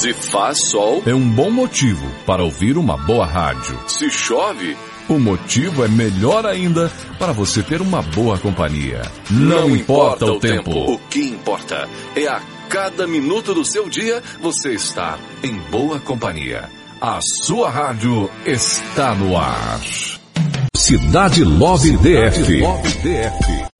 Se faz sol, é um bom motivo para ouvir uma boa rádio. se chove, O motivo é melhor ainda para você ter uma boa companhia. Não importa o tempo. O que importa é a cada minuto do seu dia você estar em boa companhia. A sua rádio está no ar. Cidade Love DF.